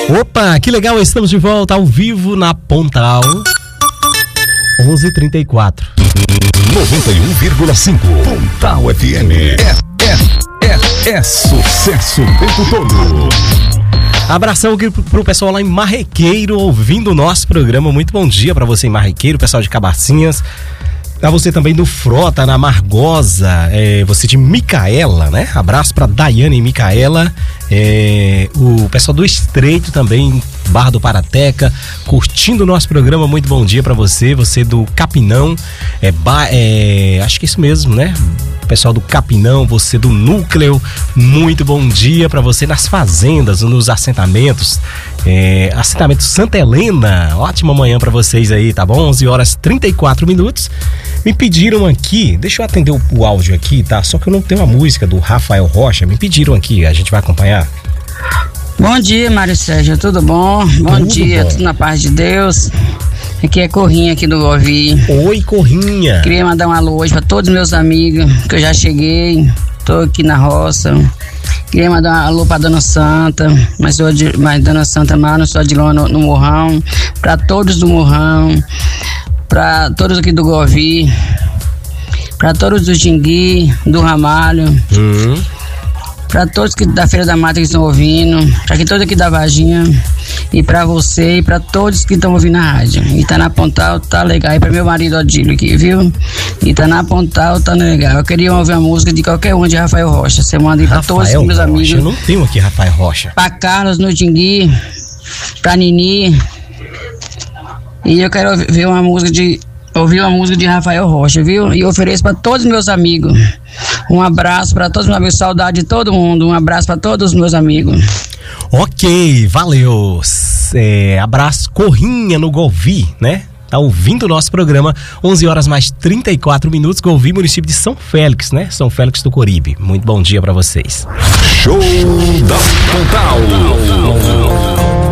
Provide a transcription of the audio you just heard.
Opa, que legal, estamos de volta ao vivo na Pontal. 11h34. 91,5 Pontal FM. É sucesso o tempo todo. Abração aqui pro pessoal lá em Marrequeiro, ouvindo o nosso programa. Muito bom dia pra você em Marrequeiro, pessoal de Cabacinhas. Pra você também do Frota, na Margosa, você de Micaela, né? Abraço pra Daiane e Micaela. O pessoal do Estreito também, Barra do Parateca, curtindo o nosso programa. Muito bom dia pra você. Você do Capinão, acho que é isso mesmo, né? Pessoal do Capinão, você do Núcleo, muito bom dia pra você nas fazendas, nos assentamentos. Assentamento Santa Helena, ótima manhã pra vocês aí, tá bom? 11h34. Me pediram aqui, deixa eu atender o áudio aqui, tá? Só que eu não tenho a música do Rafael Rocha, me pediram aqui, a gente vai acompanhar. Bom dia, Mário Sérgio, tudo bom? Bom dia, tudo na paz de Deus. Aqui é Corrinha, aqui do Govi. Oi, Corrinha. Queria mandar um alô hoje pra todos os meus amigos, que eu já cheguei, tô aqui na roça. Queria mandar um alô pra Dona Santa, mas Dona Santa, mas não sou de lá no Morrão. Pra todos do Morrão, pra todos aqui do Govi, pra todos do Jingui, do Ramalho. Pra todos que da Feira da Mata que estão ouvindo, pra todos aqui da Varginha, e pra você e pra todos que estão ouvindo a rádio. E tá na Pontal, tá legal. E pra meu marido Odílio aqui, viu? E tá na Pontal, tá legal. Eu queria ouvir uma música de qualquer um de Rafael Rocha. Você manda aí pra todos os meus amigos. Eu não tenho aqui Rafael Rocha. Pra Carlos no Jingui, pra Nini. E eu quero ouvir uma música de Rafael Rocha, viu? E eu ofereço pra todos os meus amigos. Um abraço pra todos os meus amigos, saudade de todo mundo. Um abraço pra todos os meus amigos. Ok, valeu. Abraço, Corrinha no Golvi, né? Tá ouvindo o nosso programa, 11h34, Golvi, município de São Félix, né? São Félix do Coribe. Muito bom dia pra vocês. Show da Pontal.